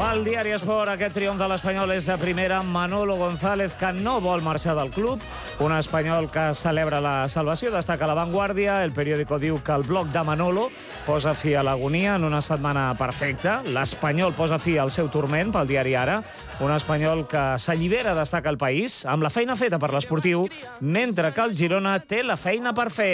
Pel diari Esport, aquest triomf de l'Espanyol és de primera. Manolo González, que no vol marxar del club. Un espanyol que celebra la salvació, destaca La Vanguardia. El periòdico diu que el bloc de Manolo posa fi a l'agonia en una setmana perfecta. L'Espanyol posa fi al seu turment, pel diari Ara. Un espanyol que s'allibera, destaca El País, amb la feina feta per l'esportiu, mentre que el Girona té la feina per fer.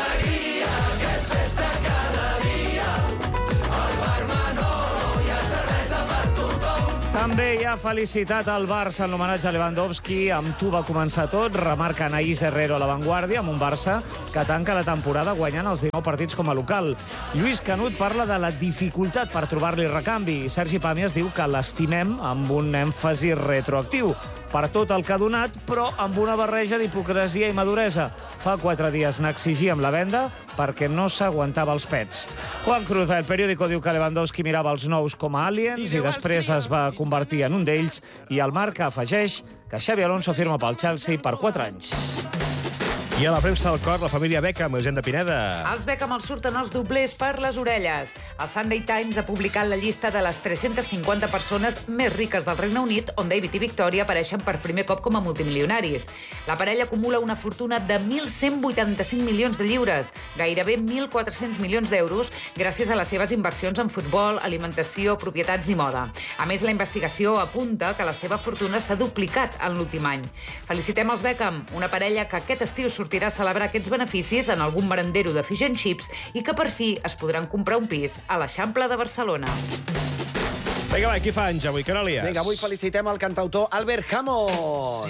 També hi ha felicitat al Barça en l'homenatge a Lewandowski. Amb tu va començar tot, remarca Anaïs Herrero a La Vanguardia, amb un Barça que tanca la temporada guanyant els 19 partits com a local. Lluís Canut parla de la dificultat per trobar-li recanvi. Sergi Pàmies diu que l'estimem amb un èmfasi retroactiu per tot el que ha donat, però amb una barreja d'hipocresia i maduresa. Fa 4 dies n'exigíem la venda perquè no s'aguantava els pets. Juan Cruz, el periòdico, diu que Lewandowski mirava els nous com a aliens i després es va convertir en un d'ells, i el Marca afegeix que Xabi Alonso firma pel Chelsea per 4 anys. I a la premsa del cor, la família Beckham, Eugène Pineda. Els Beckham els surten els doblers per les orelles. El Sunday Times ha publicat la llista de les 350 persones més riques del Regne Unit, on David i Victoria apareixen per primer cop com a multimilionaris. La parella acumula una fortuna de 1.185 milions de lliures, gairebé 1.400 milions d'euros, gràcies a les seves inversions en futbol, alimentació, propietats i moda. A més, la investigació apunta que la seva fortuna s'ha duplicat en l'últim any. Felicitem els Beckham, una parella que aquest estiu sortirà a celebrar aquests beneficis en algun merendero de fish and chips i que per fi es podran comprar un pis a l'Eixample de Barcelona. Vinga, va, qui fa anys avui, Caròlies? Vinga, avui felicitem el cantautor Albert Hammond.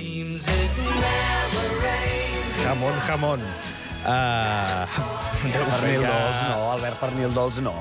Jamón. Pernil dolç, no, Albert, pernil dolç, no.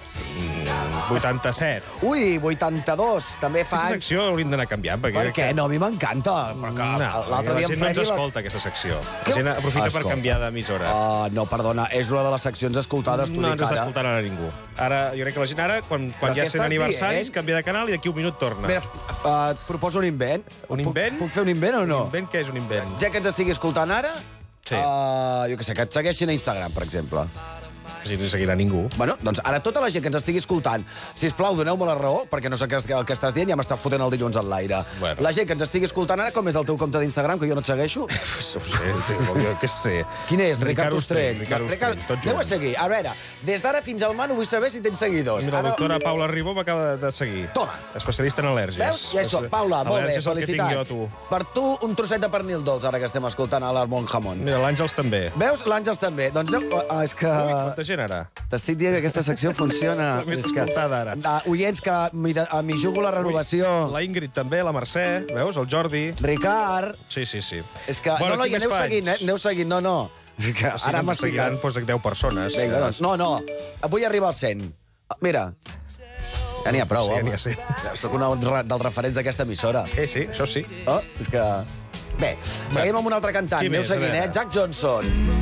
87. Ui, 82, també fa Aquesta anys. secció hauríem d'anar canviant. Per què? No, a mi m'encanta. L'altre dia la gent no ens escolta, aquesta secció. La gent aprofita per canviar d'emissora. No, perdona, és una de les seccions escoltades. No ens està escoltant ara ningú. Ara, jo crec que la gent ara, quan ja sent aniversaris, canvia de canal i d'aquí un minut torna. Mira, et proposo un invent. Un invent? Puc fer un invent o no? Un invent? Què és un invent? Ja que ens estigui escoltant ara, sí. Jo què sé, que et segueixin a Instagram, per exemple. Si no seguirà ningú. Bueno, doncs ara tota la gent que ens estigui escoltant, sisplau, doneu-me la raó, perquè no sé el que estàs dient, ja m'està fotent el dilluns en l'aire. Bueno. La gent que ens estigui escoltant ara, com és el teu compte d'Instagram, que jo no et segueixo? No ho sé, jo què sé. Quin és? Ricard Ostrell. Ricard Ostrell, tot junt. Aneu a seguir. A veure, des d'ara fins al mano vull saber si tens seguidors. Mira, la doctora Paula Ribó m'acaba de seguir. Toma. Especialista en al·lèrgies. Veus? Ja això, Paula, molt bé, felicitats. Tu. Per tu, un trosset de pernil dolç, ara que estem escoltant a l'Armand Hammond. Mira, l'Àngels també. Veus? L'Àngels també. Doncs és que... Quanta gent ara? T'estic dient que aquesta secció funciona. La més escoltada ara. Oients que m'hi jugo la renovació. La Ingrid també, la Mercè, veus? El Jordi. Ricard. Sí. És que... Bueno, no, aneu seguint, no. Que ara m'ha explicat. Doncs 10 persones. Vinga, doncs. No. Vull arribar al 100. Mira. Ja n'hi ha prou, home. Sí. Soc un dels referents d'aquesta emissora. Sí, això sí. Oh, és que... Bé, seguim amb un altre cantant. Aneu seguint, Jack Johnson.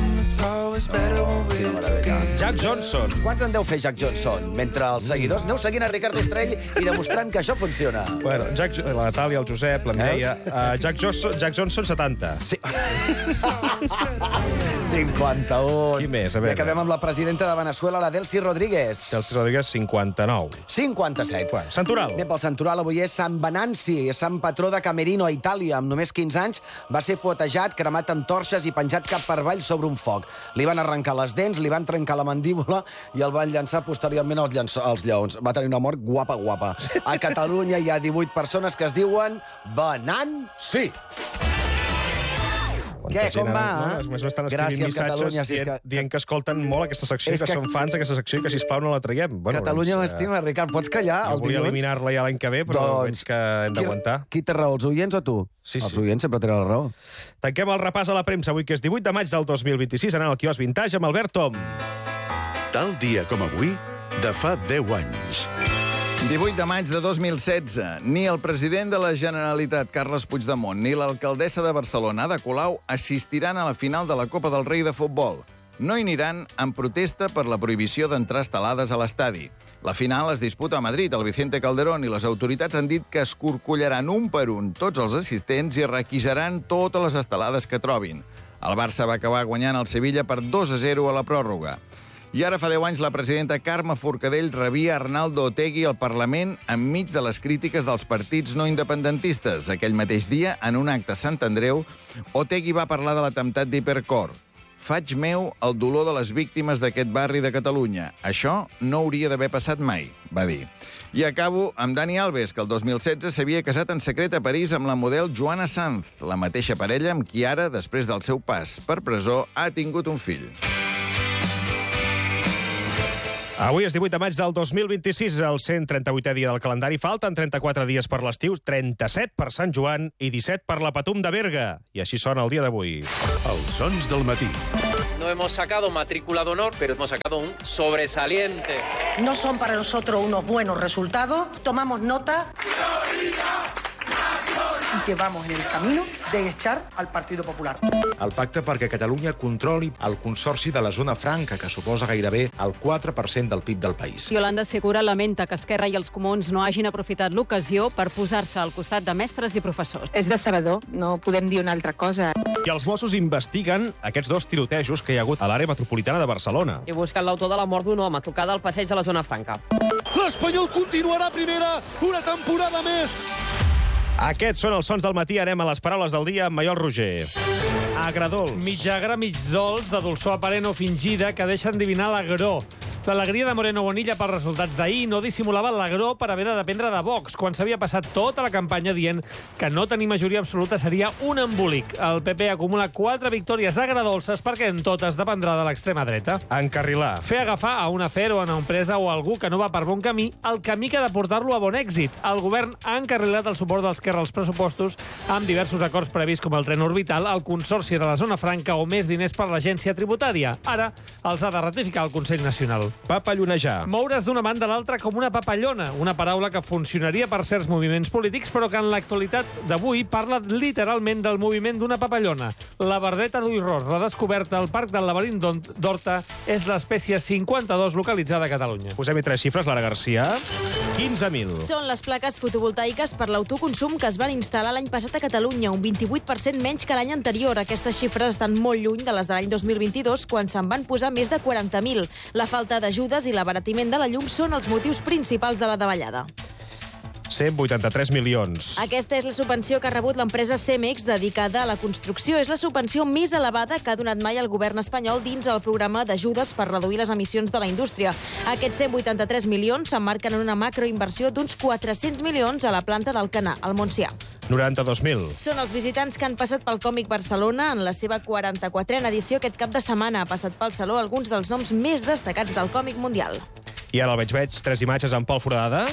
Jack Johnson. Quants en deu fer Jack Johnson? Mentre els seguidors aneu seguint a Ricard Ostrell i demostrant que això funciona. Bueno, la Natàlia, el Josep, la Mireia... Jack Johnson, 70. Sí. 51. Qui més? A veure. I acabem amb la presidenta de Venezuela, la Delcy Rodríguez. Delcy Rodríguez, 59. 57. Bueno, Santoral. Anem pel Santoral. Avui és Sant Venanci, és sant patró de Camerino, a Itàlia. Amb només 15 anys va ser fuetejat, cremat amb torxes i penjat cap per avall sobre un foc. Li van arrencar les dents, li van trencar la mandíbula i el van llançar posteriorment als lleons. Va tenir una mort guapa. A Catalunya hi ha 18 persones que es diuen Venanci. Què, com va? M'estan escrivint missatges dient que escolten molt aquesta secció, que són fans d'aquesta secció i que, sisplau, no la traiem. Catalunya m'estima, Ricard. Pots callar el dilluns? Jo volia eliminar-la ja l'any que ve, però veig que hem d'aguantar. Qui té raó, els oients o tu? Sí. Els oients sempre tenen la raó. Tanquem el repàs a la premsa avui, que és 18 de maig del 2026, anant al quiosc Vintage amb Albert Tom. Tal dia com avui, de fa 10 anys. 18 de maig de 2016. Ni el president de la Generalitat, Carles Puigdemont, ni l'alcaldessa de Barcelona, Ada Colau, assistiran a la final de la Copa del Rei de futbol. No hi aniran en protesta per la prohibició d'entrar estelades a l'estadi. La final es disputa a Madrid. El Vicente Calderón i les autoritats han dit que escorcollaran un per un tots els assistents i requisaran totes les estelades que trobin. El Barça va acabar guanyant el Sevilla per 2-0 a la pròrroga. I ara fa 10 anys la presidenta Carme Forcadell rebia Arnaldo Otegi al Parlament enmig de les crítiques dels partits no independentistes. Aquell mateix dia, en un acte a Sant Andreu, Otegi va parlar de l'atemptat d'Hipercor. Faig meu el dolor de les víctimes d'aquest barri de Catalunya. Això no hauria d'haver passat mai, va dir. I acabo amb Dani Alves, que el 2016 s'havia casat en secret a París amb la model Joana Sanz, la mateixa parella amb qui ara, després del seu pas per presó, ha tingut un fill. Avui és 18 de maig del 2026, el 138è dia del calendari. Falten 34 dies per l'estiu, 37 per Sant Joan i 17 per la Patum de Berga. I així sona el dia d'avui. Els sons del matí. No hemos sacado matrícula de honor, pero hemos sacado un sobresaliente. No son para nosotros unos buenos resultados. Tomamos nota y que vamos en el camino de echar al Partido Popular. El pacte perquè Catalunya controli el consorci de la zona franca, que suposa gairebé el 4% del PIB del país. Yolanda Segura lamenta que Esquerra i els Comuns no hagin aprofitat l'ocasió per posar-se al costat de mestres i professors. És decebedor, no podem dir una altra cosa. I els Mossos investiguen aquests 2 tirotejos que hi ha hagut a l'àrea metropolitana de Barcelona. I busquen l'autor de la mort d'un home tocada al passeig de la zona franca. L'Espanyol continuarà a primera una temporada més. Aquests són els sons del matí. Anem a les paraules del dia amb Maiol Roger. Agradols. Mig agre, mig dolç, de dolçor aparent o fingida, que deixa endivinar l'agró. L'alegria de Moreno Bonilla pels resultats d'ahir no dissimulava l'agró per haver de dependre de Vox, quan s'havia passat tota la campanya dient que no tenir majoria absoluta seria un embolic. El PP acumula 4 victòries agradolces perquè en totes dependrà de l'extrema dreta. Encarrilar. Fer agafar a un afer o a una empresa o a algú que no va per bon camí el camí que ha de portar-lo a bon èxit. El govern ha encarrilat el suport d'Esquerra als pressupostos amb diversos acords prevists com el tren orbital, el consorci de la zona franca o més diners per l'agència tributària. Ara els ha de ratificar el Consell Nacional. Papallonejar. Moure's d'una banda a l'altra com una papallona, una paraula que funcionaria per certs moviments polítics, però que en l'actualitat d'avui parla literalment del moviment d'una papallona. La verdeta d'Ullros, redescoberta al Parc del Laberint d'Horta, és l'espècie 52 localitzada a Catalunya. Posem-hi 3 xifres, Lara Garcia. 15.000. Són les plaques fotovoltaiques per l'autoconsum que es van instal·lar l'any passat a Catalunya, un 28% menys que l'any anterior. Aquestes xifres estan molt lluny de les de l'any 2022, quan se'n van posar més de 40.000. La falta d'ajudes i l'abaratiment de la llum són els motius principals de la davallada. 183 milions. Aquesta és la subvenció que ha rebut l'empresa Cemex dedicada a la construcció. És la subvenció més elevada que ha donat mai el govern espanyol dins el programa d'ajudes per reduir les emissions de la indústria. Aquests 183 milions s'emmarquen en una macroinversió d'uns 400 milions a la planta d'Alcanar, al Montsià. 92.000. Són els visitants que han passat pel Còmic Barcelona en la seva 44a edició aquest cap de setmana. Ha passat pel Saló alguns dels noms més destacats del còmic mundial. I ara el veig 3 imatges amb Pol Foradada.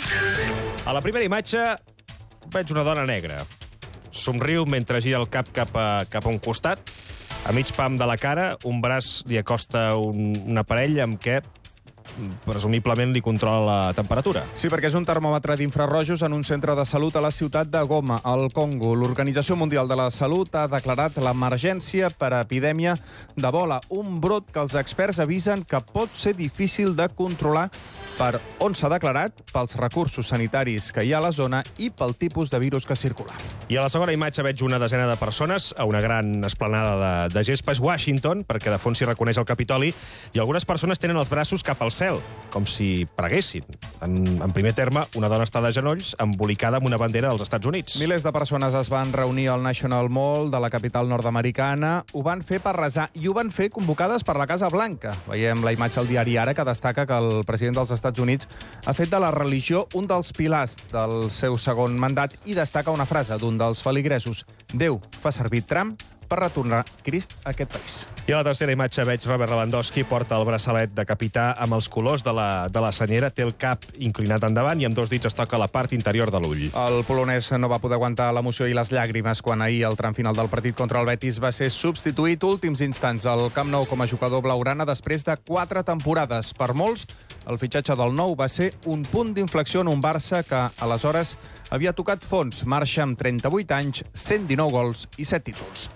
A la primera imatge veig una dona negra. Somriu mentre gira el cap cap a un costat. A mig pam de la cara, un braç li acosta un aparell amb què presumiblement li controla la temperatura. Sí, perquè és un termòmetre d'infrarrojos en un centre de salut a la ciutat de Goma, al Congo. L'Organització Mundial de la Salut ha declarat l'emergència per a epidèmia d'Ebola, un brot que els experts avisen que pot ser difícil de controlar per on s'ha declarat, pels recursos sanitaris que hi ha a la zona i pel tipus de virus que circula. I a la segona imatge veig una desena de persones a una gran esplanada de gespa. És Washington, perquè de fons s'hi reconeix el Capitoli, i algunes persones tenen els braços cap al cel, com si preguessin. En primer terme, una dona està de genolls, embolicada amb una bandera dels Estats Units. Milers de persones es van reunir al National Mall de la capital nord-americana. Ho van fer per resar i ho van fer convocades per la Casa Blanca. Veiem la imatge al diari Ara, que destaca que el president dels Estats Units ha fet de la religió un dels pilars del seu segon mandat i destaca una frase d'un dels feligresos: Déu fa servir Trump per retornar Crist a aquest país. I a la tercera imatge veig Robert Lewandowski, porta el braçalet de capità amb els colors de la senyera, té el cap inclinat endavant i amb 2 dits es toca la part interior de l'ull. El polonès no va poder aguantar l'emoció i les llàgrimes quan ahir, al tram final del partit contra el Betis, va ser substituït últims instants al Camp Nou com a jugador blaugrana després de 4 temporades. Per molts, el fitxatge del Nou va ser un punt d'inflexió en un Barça que, aleshores, havia tocat fons. Marxa amb 38 anys, 119 gols i 7 títols.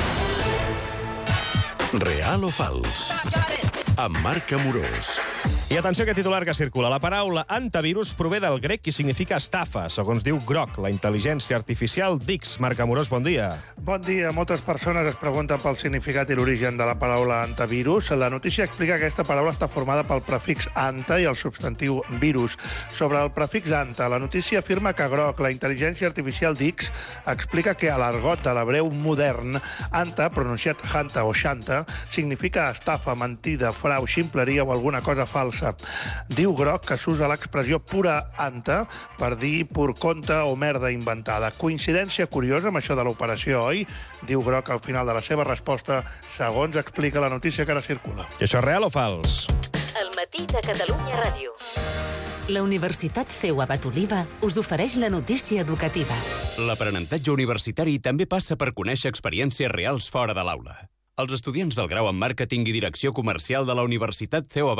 Real o fals? Amb Marc Amorós. I atenció a aquest titular que circula. La paraula antivirus prové del grec i significa estafa, segons diu Grok, la intel·ligència artificial d'X. Marc Amorós, bon dia. Bon dia. Moltes persones es pregunten pel significat i l'origen de la paraula antivirus. La notícia explica que aquesta paraula està formada pel prefix anta i el substantiu virus. Sobre el prefix anta, la notícia afirma que Grok, la intel·ligència artificial d'X, explica que a l'argot de l'hebreu modern, anta, pronunciat hanta o xanta, significa estafa, mentida, frau, ximpleria o alguna cosa falsa. Diu Grok que s'usa l'expressió pura anta per dir pur conte o merda inventada. Coincidència curiosa amb això de l'operació, oi? Diu Grok al final de la seva resposta, segons explica la notícia que ara circula. I això és real o fals? El matí de Catalunya Ràdio. La Universitat CEU Abat Oliva us ofereix la notícia educativa. L'aprenentatge universitari també passa per conèixer experiències reals fora de l'aula. Els estudiants del grau en màrqueting i direcció comercial de la Universitat CEU Abat